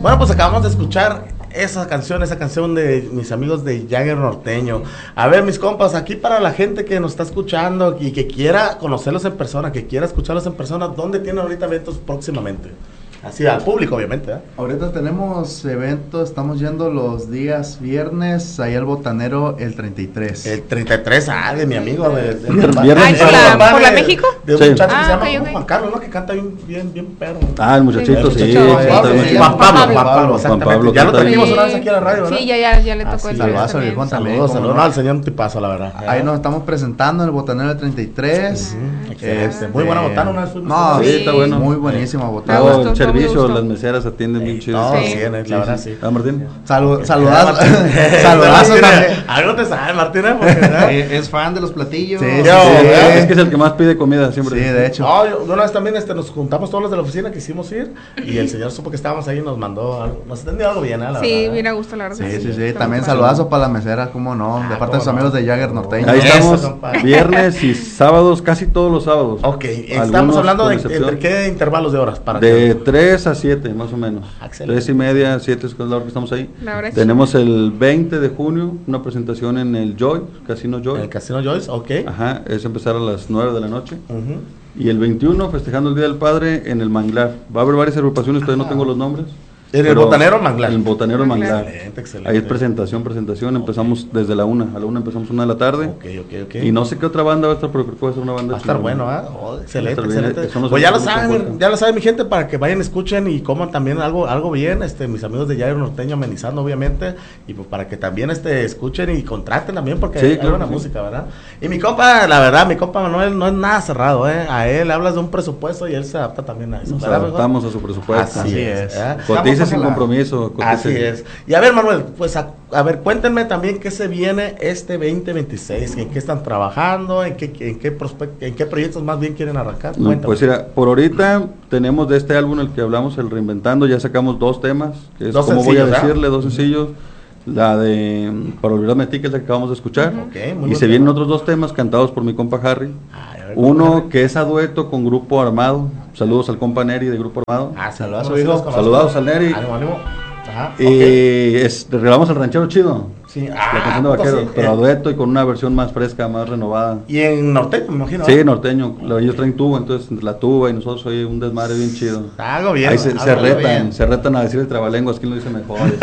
Bueno, pues acabamos de escuchar esa canción de mis amigos de Jagger Norteño. A ver, mis compas, aquí para la gente que nos está escuchando y que quiera conocerlos en persona, que quiera escucharlos en persona, ¿dónde tienen ahorita eventos próximamente? Así al público, obviamente, ¿eh? Ahorita tenemos eventos, estamos yendo los días viernes, ahí al Botanero el 33. El 33, de mi amigo de viernes. ¿Por la México? De un Sí. muchacho que se llama ok. Juan Carlos, ¿no? Que canta bien perro. El muchachito, sí. Juan Pablo, exactamente. Pablo Ya lo canta trajimos bien. una vez aquí a la radio, ¿verdad? Sí, ya le tocó el Saludazo, viejón, también. Saludos, ¿cómo saludos. no? No, el señor un tipazo, la verdad. Ahí nos estamos presentando en el Botanero el 33. Excelente. Muy buena botana, una vez fuimos. No, Sí, está bueno. Muy buenísima Me botana. gustó, El me servicio, gustó. las meseras atienden bien chido. No, Sí. sí, la verdad sí. Martín. Saludazo Saludazo también. Algo te sabe, Martínez, porque, ¿verdad? Es fan de los platillos. Sí, Yo, ¿verdad? Es que es el que más pide comida siempre. Sí, de hecho. No, una vez también nos juntamos todos los de la oficina, quisimos ir, y el señor supo que estábamos ahí y nos mandó algo, nos atendió algo bien, la Sí, verdad. bien a gusto, la verdad. Sí. También saludazo para las meseras, cómo no, de parte de sus cómo amigos no. de Jagger Norteño. Ahí Eso, estamos compadre. viernes y sábados, casi todos los sábados. Ok, estamos Algunos hablando con de excepción. entre qué intervalos de horas para De 3 a 7 más o menos. Excelente. 3:30, 7 es la hora que estamos ahí. La verdad es Tenemos el 20 de junio una presentación en el Joy, Casino en Joy. el Casino Joyce, ok. Ajá, es empezar a las 9 de la noche. Ujú. Y el 21, festejando el Día del Padre, en el Manglar. Va a haber varias agrupaciones, todavía no tengo los nombres. En el pero Botanero Manglar. En el Botanero Manglar. Excelente. Ahí es presentación. Empezamos desde la 1. A la 1 empezamos 1 de la tarde. Ok. Y no sé qué otra banda va a estar, pero creo que va a ser una banda Va a estar chingona. bueno, ¿ah? Oh, excelente, Va a estar bien, excelente. son los Pues ya lo eventos que saben, importan. ya lo saben mi gente, para que vayan, escuchen y coman también algo bien, mis amigos de Jagger Norteño amenizando obviamente, y pues para que también escuchen y contraten también, porque Sí, hay claro buena que sí. música, ¿verdad? Y mi compa, la verdad, mi compa Manuel no es nada cerrado, a él hablas de un presupuesto y él se adapta también a eso, Nos ¿verdad, mejor? adaptamos a su presupuesto. Así es. Cotice sin compromiso. cotice. Así es. Y a ver, Manuel, pues a ver, cuéntenme también qué se viene este 2026, en qué están trabajando, en qué proyectos más bien quieren arrancar. No, Cuéntame. pues mira, por ahorita tenemos de este álbum el que hablamos, el Reinventando, ya sacamos 2 temas, que es Dos como voy a sencillos, ¿verdad? decirle, 2 sencillos. La de Para olvidarme de ti, que es la que acabamos de escuchar. Ok, muy Y buen se vienen tema. otros 2 temas cantados por mi compa Harry. Ay, a ver, Uno ¿cómo? que es a dueto con Grupo Armado. Saludos al compa Neri de Grupo Armado. Saludos, Saludazo, hijo. Saludados al Neri. Ánimo. Ajá, ok. Y regalamos el Ranchero Chido. Sí, La canción de ¿poco Vaquero, sí? pero a dueto y con una versión más fresca, más renovada. Y en norteño, me imagino. Sí, norteño. Ellos traen tuba, entonces entre la tuba y nosotros oye un desmadre bien chido. Algo bien. Ahí se algo bien. retan a decir el trabalenguas, quién lo dice mejor. Es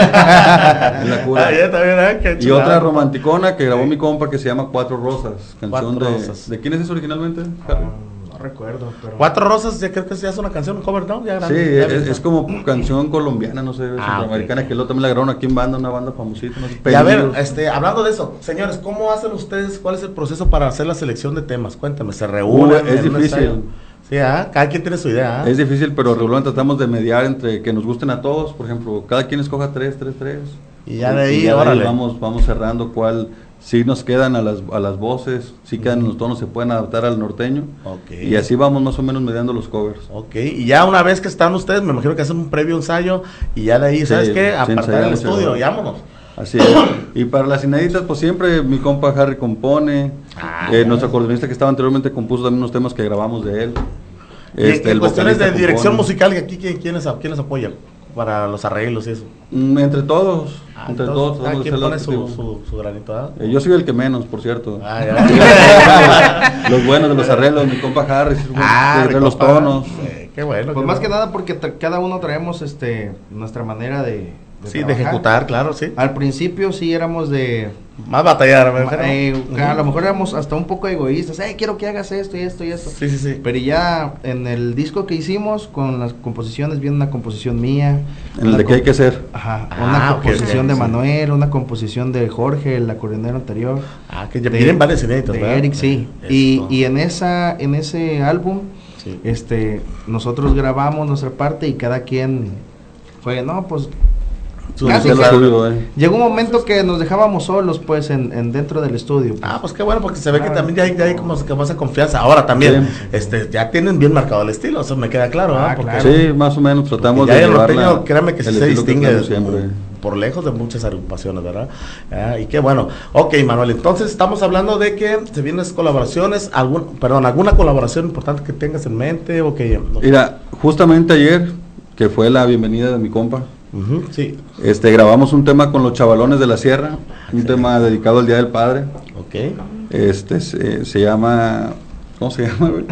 la cura. Está bien, qué Y chulada. otra romanticona que grabó mi compa que se llama Cuatro Rosas. Canción Cuatro Rosas. ¿De quién es eso originalmente, Harry? No recuerdo, pero... Cuatro Rosas, ya creo que ya es una canción, un cover, ¿no? Ya Sí, grande, ya es vieja. como canción colombiana, no sé, centroamericana, ok. que luego también la grabaron aquí en banda, una banda famosita. No sé, Y a ver, Pelillos. hablando de eso, señores, ¿cómo hacen ustedes? ¿Cuál es el proceso para hacer la selección de temas? Cuéntame, ¿se reúnen? Es en un difícil. ensayo? Sí, cada quien tiene su idea. Es difícil, pero regularmente tratamos de mediar entre que nos gusten a todos. Por ejemplo, cada quien escoja 3. Y ya de ahí, órale. vamos cerrando cuál. Si nos quedan a las voces, si quedan en los tonos, se pueden adaptar al norteño. Ok. Y así vamos más o menos mediando los covers. Ok, y ya una vez que están ustedes, me imagino que hacen un previo ensayo y ya de ahí, ¿sabes Sí, qué? sí, Apartar el ensayamos, estudio sí. y vámonos. Así es. Y para las inéditas, pues siempre mi compa Harry compone. Nuestro acordeonista que estaba anteriormente compuso también unos temas que grabamos de él. Y en el cuestiones de vocalista dirección compone. musical, aquí ¿quiénes apoyan para los arreglos y eso? Entre todos. Entre Entonces, todos. cada tratamos de quien hacer lo pone que su granito, ¿ah? Yo soy el que menos, por cierto. Ya. Los buenos de los arreglos, mi compa Harry, sí, de mi los compa. tonos. Qué bueno. Pues qué más que bueno. nada porque cada uno traemos nuestra manera de Sí, de trabajar. ejecutar, claro, sí. Al principio sí éramos de... Más batallar, ¿verdad? a lo mejor éramos hasta un poco egoístas. Quiero que hagas esto y esto y esto. Sí. Pero ya en el disco que hicimos, con las composiciones, viene una composición mía. En el de qué hay que ser. Ajá, Ah, una ok, composición ok, de sí. Manuel, una composición de Jorge, el acordeonero anterior. Que ya vienen varios inéditos, de ¿verdad? Eric, sí. Eso. Y en ese álbum, Sí. nosotros grabamos nuestra parte y cada quien fue, no, pues... Su- casi Hacer lo que- suyo, Llegó un momento que nos dejábamos solos, pues, en dentro del estudio. Pues. Pues qué bueno, porque se ve que también ya hay como esa confianza. Ahora también, ya tienen bien marcado el estilo, eso me queda claro, ¿ah? Porque claro. Sí, más o menos tratamos ya de el llevar norteño, créanme que sí el se estilo que distingue traemos siempre. por lejos de muchas agrupaciones, ¿verdad? Y qué bueno. Ok, Manuel, entonces estamos hablando de que se vienen colaboraciones, alguna colaboración importante que tengas en mente o que... Mira, justamente ayer, que fue la bienvenida de mi compa, Sí. Grabamos un tema con los Chavalones de la Sierra, un tema dedicado al Día del Padre. Ok. Se llama... ¿Cómo se llama, güey?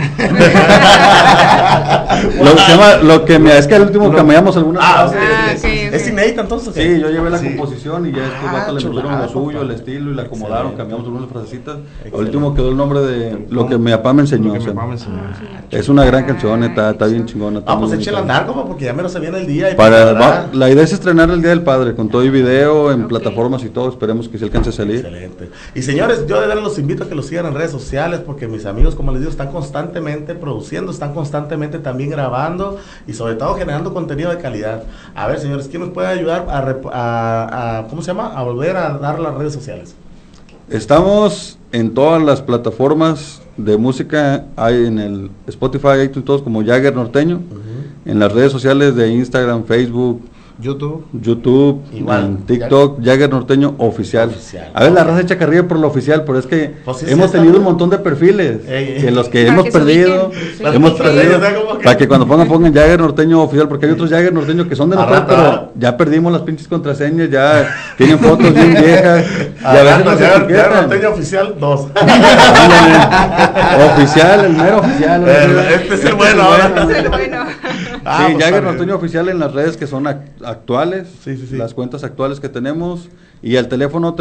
Lo que me... Es que al último cambiamos algunas frases. Okay. ¿Es inédita entonces? Sí, yo llevé la composición y ya después vatos le pusieron chulada, lo suyo, compa. el estilo y la acomodaron, Excelente. cambiamos algunas frasecitas. Al Excelente. último quedó el nombre de lo que mi papá me enseñó. Lo que o sea, mi papá me enseñó. es una gran canción, está bien chingona. está Vamos, muy échale a bonita. andar, compa, porque ya menos se viene el día. Y La idea es estrenar el Día del Padre con todo y video en plataformas y todo. Esperemos que se alcance a salir. Excelente. Y señores, yo de verdad los invito a que los sigan en redes sociales porque mis amigos, como les digo, están constantemente produciendo, están constantemente también grabando y sobre todo generando contenido de calidad. A ver, señores, ¿quién nos puede ayudar a ¿cómo se llama? A volver a dar las redes sociales. Estamos en todas las plataformas de música, hay en el Spotify, iTunes, todos como Jagger Norteño, en las redes sociales de Instagram, Facebook, YouTube, Igual, en TikTok, Jagger Norteño Oficial. A ver, la raza echa carrilla por lo oficial, pero es que Pues sí, hemos sí, tenido está un montón de perfiles, que los que Para hemos que se perdido, ubiquen, sí. hemos Sí, perdido, o sea, como que- para que cuando pongan Jagger Norteño Oficial, porque hay otros Jagger Norteño que son de Al nosotros, rato, pero ya perdimos las pinches contraseñas, ya tienen fotos bien viejas, y a veces nos ya etiquetan. Norteño Oficial 2. Ándale. Oficial, el mero oficial. Este es el bueno ahora. Ese es el bueno. Ah, Sí, pues, Jagger está bien. Norteño Oficial en las redes que son actuales, Sí, sí, sí. las cuentas actuales que tenemos, y el teléfono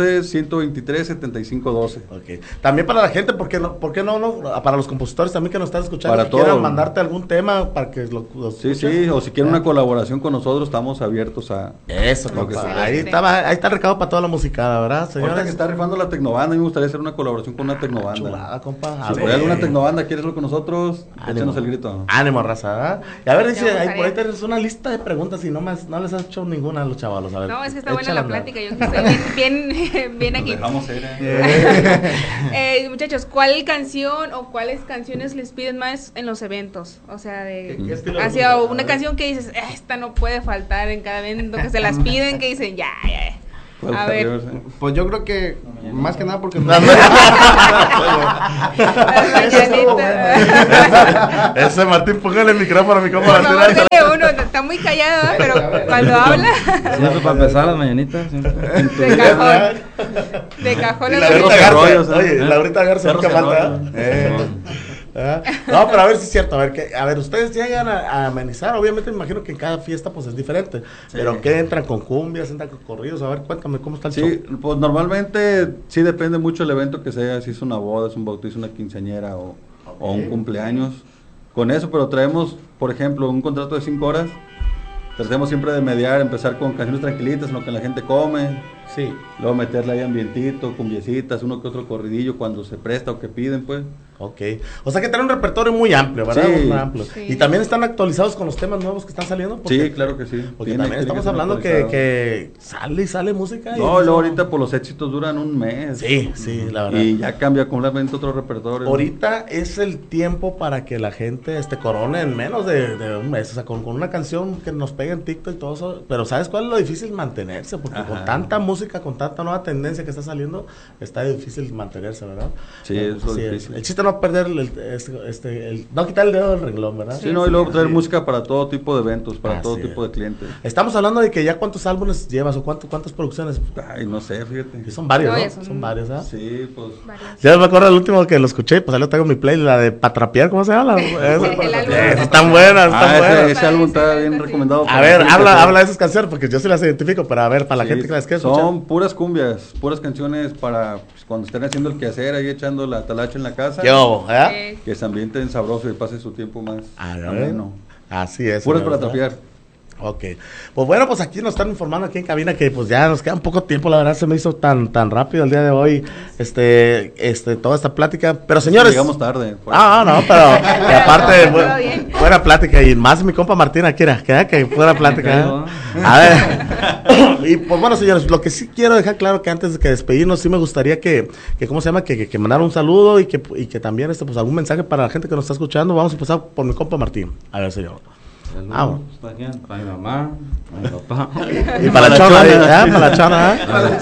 311-123-7512. Ok. También para la gente, ¿por qué no? Para los compositores también que nos están escuchando, Para que quieran todo. mandarte algún tema para que los Sí, escuchen. sí, o si quieren una colaboración con nosotros, estamos abiertos a... Eso, Lo que compa. sea. Ahí está el recado para toda la musicada, ¿verdad, Ahorita señores? que está rifando la Tecnobanda, a mí me gustaría hacer una colaboración con una Tecnobanda. Chulada, compa. A Si ver. por ahí alguna Tecnobanda quieres lo con nosotros, Ánimo. échanos el grito. Ánimo, raza, ¿verdad? Y a ver, dice, Me ahí, por ahí gustaría. tienes una lista de preguntas y no les has hecho ninguna a los chavalos. A ver, No, es que está buena échala la a andar. plática. Yo que estoy bien aquí. Dejamos ser, Muchachos, ¿cuál canción o cuáles canciones les piden más en los eventos? O sea, ¿Qué estilo de hacia música? una canción que dices, esta no puede faltar en cada evento, que se las piden, que dicen, ya. A ver. Pues yo creo que más que nada porque Las mañanitas. Ese Martín, póngale el micrófono a mi compa Por favor, Martín. dele uno, está muy callado, ¿eh? Pero cuando habla, Siempre para empezar las mañanitas. siempre. de cajón. De cajón. Y las Laurita Cerros y Garza, arroyos, ¿eh? oye, Laurita Garza Cerros nunca y falta. arroyos. No, pero a ver si es cierto, a ver, ustedes llegan a amenizar, obviamente me imagino que en cada fiesta pues es diferente, pero ¿qué entran con cumbias, entran con corridos? A ver, cuéntame cómo está el Sí, show. pues normalmente sí depende mucho el evento que sea, si es una boda, es un bautizo, una quinceañera o un cumpleaños. Con eso, pero traemos, por ejemplo, un contrato de 5 horas. Tratemos siempre de mediar, empezar con canciones tranquilitas, en lo que la gente come. Sí. Luego meterle ahí ambientito, cumbiecitas, uno que otro corridillo cuando se presta o que piden, pues. Ok, o sea que tienen un repertorio muy amplio, ¿verdad? Sí. Muy amplio. Sí. Y también están actualizados con los temas nuevos que están saliendo. Sí, claro que sí. Porque Tiene- también tiene estamos ser hablando actualizado. que sale música. No, y luego ahorita por los éxitos duran un mes. Sí, la verdad. Y ya cambia completamente otro repertorio. Ahorita es el tiempo para que la gente corone en menos de un mes, o sea, con una canción que nos pegue en TikTok y todo eso, pero ¿sabes cuál es lo difícil? Mantenerse, porque con Ajá. tanta música, con tanta nueva tendencia que está saliendo, está difícil mantenerse, ¿verdad? Sí, eso es es. difícil. El chiste no perder, no quitar el dedo del renglón, ¿verdad? Sí, no, y luego traer Sí. música para todo tipo de eventos, para Así todo es. tipo de clientes. Estamos hablando de que ya cuántos álbumes llevas o cuántas producciones. Ay, no sé, fíjate. Sí, son varios, No, ¿no? ya Son, son- varios, ¿ah? Sí, pues. Varias. Ya me acuerdo del último que lo escuché, pues ahí lo tengo en mi play, la de Patrapear, ¿cómo se llama? El álbum. Están buenas, están buenas. Ese álbum está bien recomendado. A para ver, la gente, sí. habla de esas canciones, porque yo sí las identifico, pero a ver, para la Sí, gente que las quiere escuchar. son puras cumbias, puras canciones para pues, cuando estén haciendo el quehacer, ahí echando la talacha en la casa. Yo, ¿eh? Que se ambienten sabroso y pase su tiempo más ameno. Así es. Puras señor, para ¿verdad? trapear. Ok, pues bueno, pues aquí nos están informando aquí en cabina que pues ya nos queda un poco tiempo, la verdad se me hizo tan rápido el día de hoy, toda esta plática, pero señores. Llegamos tarde. pues. No, pero y aparte, Todo bien. buena plática y más mi compa Martín aquí era, que buena plática. ¿eh? A ver, y pues bueno señores, lo que sí quiero dejar claro que antes de que despedirnos, sí me gustaría que ¿cómo se llama? Que mandara un saludo y que también pues algún mensaje para la gente que nos está escuchando. Vamos a empezar por mi compa Martín. A ver señor. Ah, ¿Para quién? Para mi mamá, para mi papá. y para la chona, para la chona,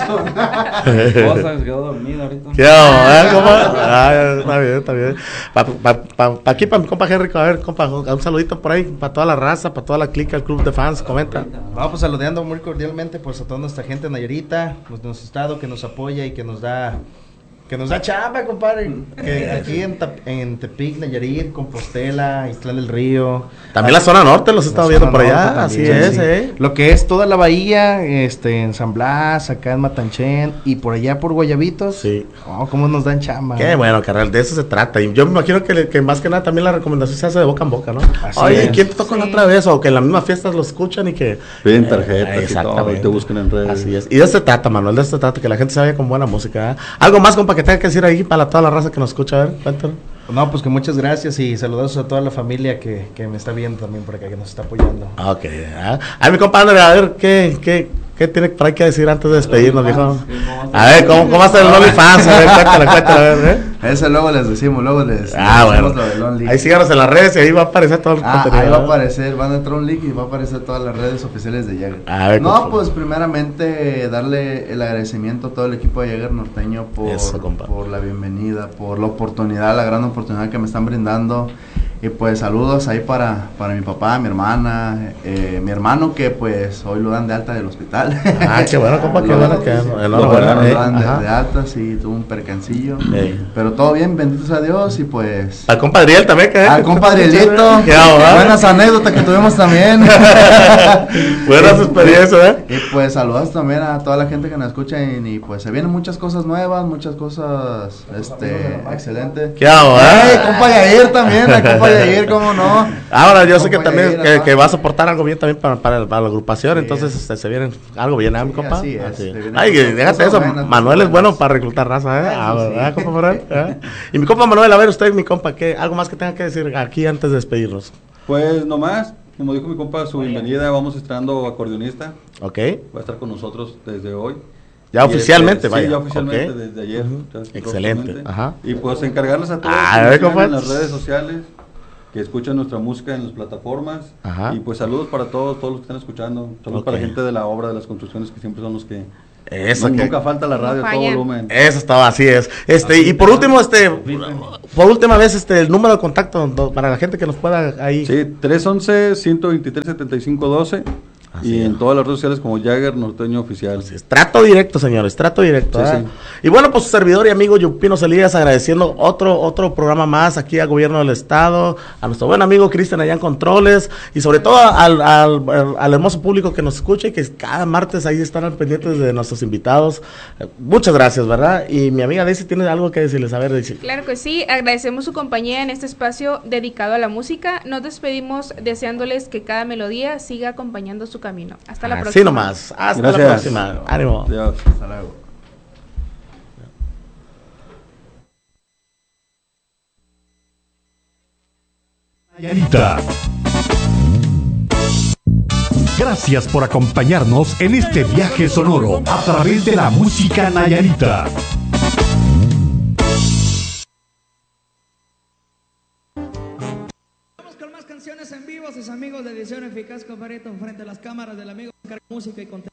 Mi esposa que se quedó dormida ahorita. ¿Qué hago, compa? Está bien. Aquí, para mi compa Henry, a ver, compa, un saludito por ahí, para toda la raza, para toda la clica, el club de fans, comenta. Vamos pues saludando muy cordialmente pues a toda nuestra gente de Nayarita, pues, de nuestro estado que nos apoya y que nos da chamba, compadre. Que aquí en Tepic, Nayarit, Compostela, Islán del Río. También la zona norte los he estado viendo por allá, también, así es, sí. Lo que es toda la bahía, en San Blas, acá en Matanchén y por allá por Guayabitos. Sí. Oh, cómo nos dan chamba. Qué bueno, carnal, de eso se trata. Y yo me imagino que más que nada también la recomendación se hace de boca en boca, ¿no? Así Oye, es. ¿quién te tocó la otra vez? O que en las mismas fiestas lo escuchan y que... Piden tarjetas y todo, exactamente. y te buscan en redes. Así es. Y de eso se trata, Manuel, de eso se trata, que la gente se vaya con buena música, ¿eh? Algo más, compa, que tenga que decir ahí para toda la raza que nos escucha, a ver, cuéntanos. No, pues que muchas gracias y saludos a toda la familia que me está viendo también por acá, que nos está apoyando. Ok, mi compadre, a ver, ¿qué tiene por ahí que decir antes de despedirnos, viejo? A ver, ¿cómo está el OnlyFans? A ver, cuéntale, a ver, Ese luego les decimos, bueno. lo del Only. Ahí síganos en las redes y ahí va a aparecer todo el contenido. Ahí va a aparecer, van a entrar un link y va a aparecer todas las redes oficiales de Jagger. A ver, No, pues primeramente darle el agradecimiento a todo el equipo de Jagger Norteño por la bienvenida, por la oportunidad, la gran oportunidad que me están brindando. Y pues saludos ahí para mi papá, mi hermana, mi hermano que pues hoy lo dan de alta del hospital. Qué bueno, compa, qué bueno, que lo dan de alta, sí, tuvo un percancillo. Pero todo bien, benditos a Dios y pues... Al compa Adriel también, que al compa Adrielito, buenas anécdotas que tuvimos también. Buenas experiencias, Y pues saludos también a toda la gente que nos escucha y pues se vienen muchas cosas nuevas, muchas cosas excelentes. ¿Qué hago, compa Yair también, compa Yair, cómo no. Ahora yo sé que también que va a soportar algo bien también para la agrupación, sí. Entonces se viene algo bien, mi compa. Así es. Ay, déjate eso, Manuel es bueno para reclutar raza, ¿verdad, compa Manuel? Y mi compa Manuel, a ver usted, mi compa, algo más que tenga que decir aquí antes de despedirnos. Pues nomás, como dijo mi compa, su bienvenida, vamos estrenando acordeonista. Ok. Va a estar con nosotros desde hoy. Ya oficialmente, vaya. Sí, ya oficialmente, okay. Desde ayer. Excelente. Ajá. Y pues encargarles a todos en las redes sociales, que escuchan nuestra música en las plataformas. Ajá. Y pues saludos para todos los que están escuchando. Saludos para la gente de la obra, de las construcciones, que siempre son los que... nunca falta la radio, todo volumen. Eso estaba, así es. Y por último, por última vez, el número de contacto para la gente que nos pueda ahí. Sí, 311-123-7512. Y en todas las redes sociales como Jagger Norteño Oficial. Sí, trato directo, señores, trato directo. Sí. Y bueno, pues su servidor y amigo Yupino Elías, agradeciendo otro programa más aquí al gobierno del estado, a nuestro buen amigo Cristian allá en Controles, y sobre todo al hermoso público que nos escucha y que cada martes ahí están al pendiente de nuestros invitados. Muchas gracias, ¿verdad? Y mi amiga Daisy tiene algo que decirles. A ver, Daisy. Claro que sí, agradecemos su compañía en este espacio dedicado a la música. Nos despedimos deseándoles que cada melodía siga acompañando su camino. Hasta la próxima. Así nomás. Hasta la próxima. Ánimo. Adiós. Hasta luego. Nayarita. Gracias por acompañarnos en este viaje sonoro a través de la música nayarita. Con más canciones en vivo, sus amigos de Edición Eficaz Comparito frente a las cámaras del amigo Música y Contenido.